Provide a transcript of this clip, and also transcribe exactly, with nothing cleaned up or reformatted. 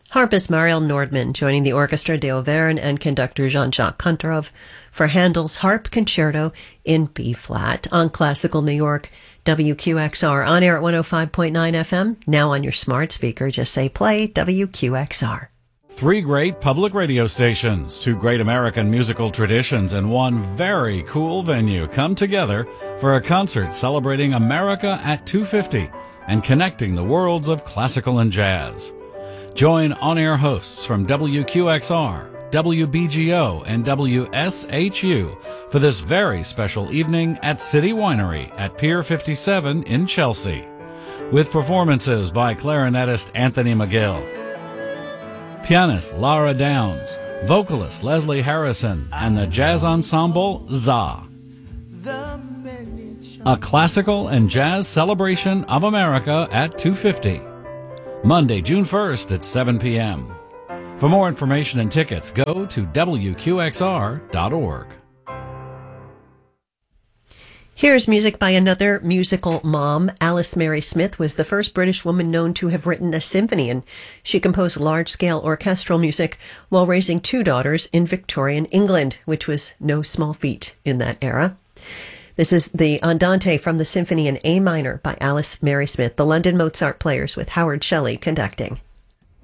Harpist Mariel Nordman joining the Orchestra de Auvergne and conductor Jean-Jacques Kantorov for Handel's Harp Concerto in B-flat on Classical New York, W Q X R, on air at one oh five point nine F M. Now on your smart speaker, just say play W Q X R. Three great public radio stations, two great American musical traditions, and one very cool venue come together for a concert celebrating America at two fifty and connecting the worlds of classical and jazz. Join on-air hosts from W Q X R, W B G O, and W S H U for this very special evening at City Winery at Pier fifty-seven in Chelsea, with performances by clarinetist Anthony McGill, pianist Lara Downs, vocalist Leslie Harrison, and the jazz ensemble Za. A classical and jazz celebration of America at two fifty. Monday, June first at seven p.m. For more information and tickets, go to W Q X R dot org. Here's music by another musical mom. Alice Mary Smith was the first British woman known to have written a symphony, and she composed large-scale orchestral music while raising two daughters in Victorian England, which was no small feat in that era. This is the Andante from the Symphony in A minor by Alice Mary Smith, the London Mozart Players with Howard Shelley conducting.